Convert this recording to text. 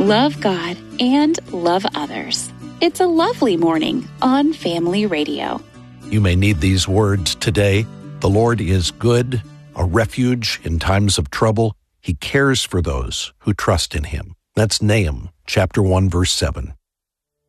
love God, and love others. It's a lovely morning on Family Radio. You may need these words today. The Lord is good, a refuge in times of trouble. He cares for those who trust in him. That's Nahum chapter 1, verse 7.